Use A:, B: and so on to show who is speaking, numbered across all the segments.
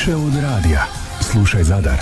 A: Više od radija. Slušaj Zadar.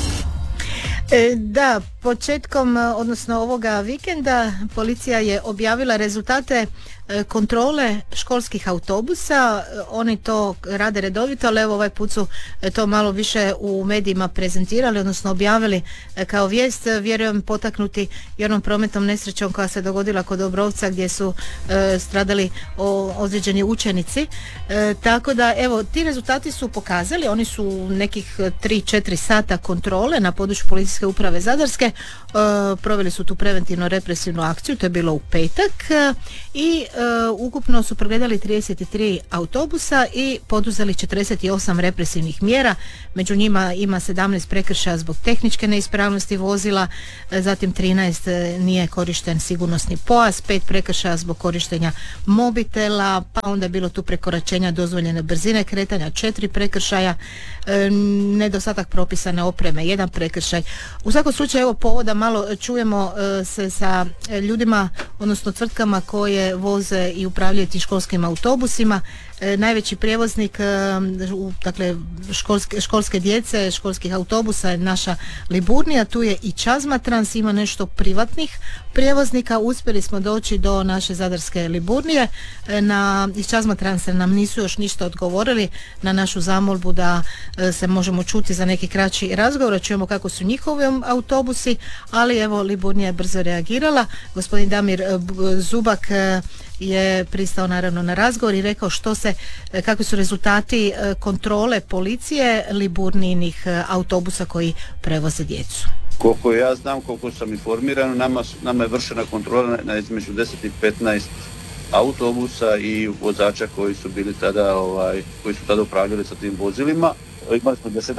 B: Da, početkom, odnosno ovoga vikenda, policija je objavila rezultate kontrole školskih autobusa. Oni to rade redovito, ali evo ovaj put su to malo više u medijima prezentirali, odnosno objavili kao vijest, vjerujem potaknuti i onom prometnom nesrećom koja se dogodila kod Obrovca gdje su stradali ozlijeđeni učenici. Tako da evo, ti rezultati su pokazali, oni su nekih 3-4 sata kontrole na području policijske uprave Zadarske. Proveli su tu preventivno represivnu akciju, to je bilo u petak, i ukupno su pregledali 33 autobusa i poduzeli 48 represivnih mjera. Među njima ima 17 prekršaja zbog tehničke neispravnosti vozila, zatim 13 nije korišten sigurnosni pojas, 5 prekršaja zbog korištenja mobitela, pa onda je bilo tu prekoračenja dozvoljene brzine kretanja, 4 prekršaja, nedostatak propisane opreme, 1 prekršaj. U svakom slučaju, evo, povoda malo čujemo se sa ljudima, odnosno tvrtkama koje voze i upravljaju tim školskim autobusima. Najveći prijevoznik, dakle školske djece, školskih autobusa je naša Liburnija, tu je i Čazmatrans, ima nešto privatnih prijevoznika. Uspjeli smo doći do naše zadarske Liburnije. Iz Čazmatransa nam nisu još ništa odgovorili na našu zamolbu da se možemo čuti za neki kraći razgovor, čujemo kako su njihovi autobusi, ali evo, Liburnija je brzo reagirala. Gospodin Damir Zubak je pristao naravno na razgovor i rekao kakvi su rezultati kontrole policije Liburnijinih autobusa koji prevoze djecu.
C: Koliko ja znam, koliko sam informiran, nama je vršena kontrola na između 10 i 15 autobusa i vozača koji su bili tada, koji su tada upravljali sa tim vozilima. Imali smo 10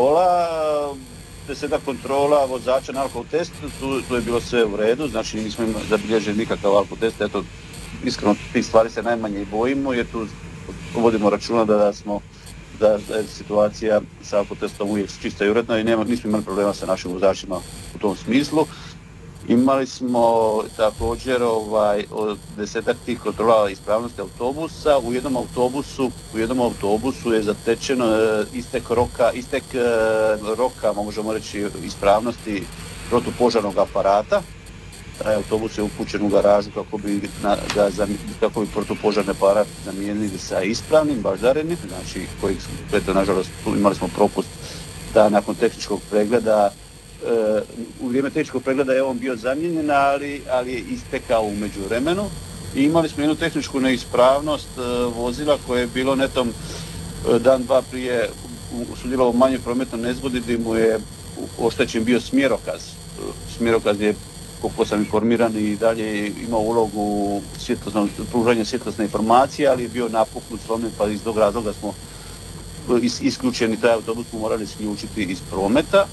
C: kontrola vozača na alkotest, tu je bilo sve u redu, znači nismo zabilježili nikakav alkotest. Eto, iskreno tih stvari se najmanje i bojimo, jer tu vodimo računa da je situacija sa alkotestom uvijek čista i uredna i nismo imali problema sa našim vozačima u tom smislu. Imali smo također 10 tih kontrola ispravnosti autobusa. U jednom autobusu je zatečeno istek roka, možemo reći, ispravnosti protupožarnog aparata. Taj autobus je upućen u garažu kako bi protupožarni aparat zamijenili sa ispravnim, baždarenim, znači koji, eto, nažalost, imali smo propust da nakon tehničkog pregleda, u vrijeme tehničkog pregleda je on bio zamijenjen, ali je istekao u međuvremenu. I imali smo jednu tehničku neispravnost vozila koje je bilo netom dan, dva prije sudjelovao u manjoj prometnoj nezgodi gdje mu je oštećen bio smjerokaz. Smjerokaz je, koliko sam informiran, i dalje imao ulogu pružanja svjetlosne informacije, ali je bio napuknut, slomljen, pa iz tog razloga smo isključeni, taj autobus smo morali isključiti iz prometa.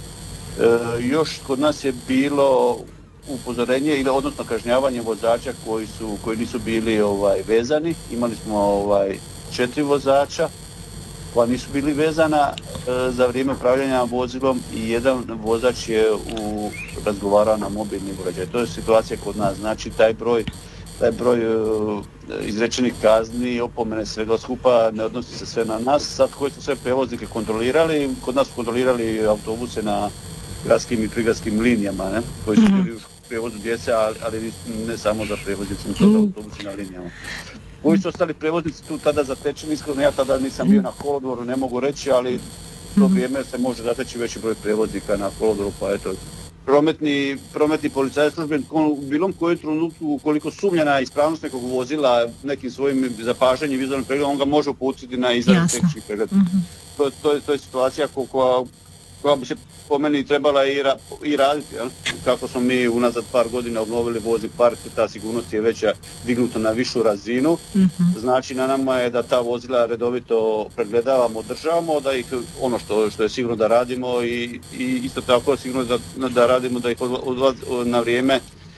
C: Još kod nas je bilo upozorenje ili odnosno kažnjavanje vozača koji nisu bili vezani. Imali smo 4 vozača koja nisu bili vezana za vrijeme upravljanja vozilom i jedan vozač je razgovarao na mobilni uređaj. To je situacija kod nas, znači taj broj izrečenih kazni, opomene, svega skupa ne odnosi se sve na nas. Sad koji su sve prevoznike kontrolirali, kod nas su kontrolirali autobuse na gradskim i prigradskim linijama, koji su bili u prijevozu djece, ali ne samo za prevoznice, nego autobusi na linijama. Koji su ostali prevoznici tu tada zatečeni, iskreno ja tada nisam bio na kolodvoru, ne mogu reći, ali to vrijeme se može zateći veći broj prevoznika na kolodvoru, pa eto. Prometni policajac službenik u bilo kojem trenutku, ukoliko sumnja na ispravnost nekog vozila nekim svojim zapažanjem, vizualnim pregledom, on ga može uputiti na izradu tehničkih pregleda. To je situacija koja bi se po meni trebala i raditi. Jel? Kako smo mi unazad par godina obnovili vozni park, ta sigurnost je već dignuta na višu razinu. Znači na nama je da ta vozila redovito pregledavamo, održavamo, da ih, ono što je sigurno da radimo, i isto tako sigurno da radimo da ih na vrijeme,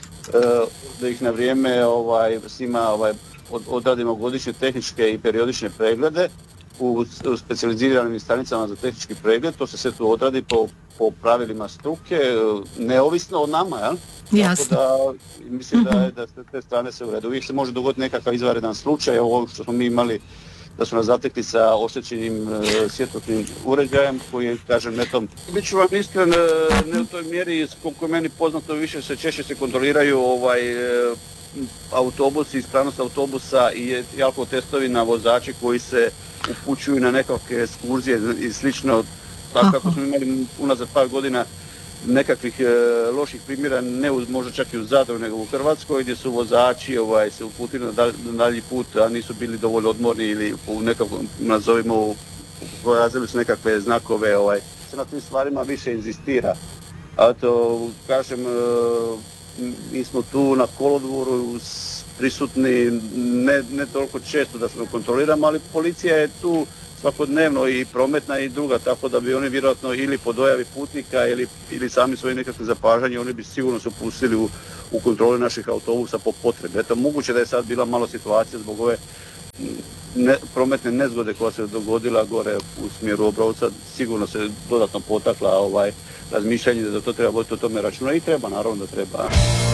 C: s njima odradimo godišnje tehničke i periodične preglede u specijaliziranim stanicama za tehnički pregled. To se sve tu odradi po pravilima struke, neovisno od nama, jel?
B: Jasno.
C: Tako da mislim da s te strane se uredi. Uvijek se može dogoditi nekakav izvanredan slučaj, ovo što smo mi imali da su nas zatekli sa oštećenim svjetlosnim uređajem koji je, kažem, netom. Bit ću vam iskren, ne u toj mjeri, koliko je meni poznato, više češće se kontroliraju autobusi, ispravnost autobusa i alkotestovi na vozači koji se upućuju na nekakve ekskurzije i slično. Tako kako smo imali unazad par godina nekakvih loših primjera, ne možda čak i u Zadru, nego u Hrvatskoj, gdje su vozači se uputili na dalji put, a nisu bili dovoljno odmorni ili u nekakvom, nazovimo, razili su nekakve znakove, se na tim stvarima više inzistira. A to, kažem, mi smo tu na kolodvoru prisutni, ne toliko često da smo kontroliramo, ali policija je tu svakodnevno i prometna i druga, tako da bi oni vjerojatno ili po dojavi putnika ili sami svoje nekakve zapažanje, oni bi sigurno se upustili u kontrolu naših autobusa po potrebi. Eto, moguće da je sad bila malo situacija zbog ove prometne nezgode koja se dogodila gore u smjeru Obrovca, sigurno se dodatno potakla razmišljanje da to treba voditi o tome računa i treba, naravno da treba.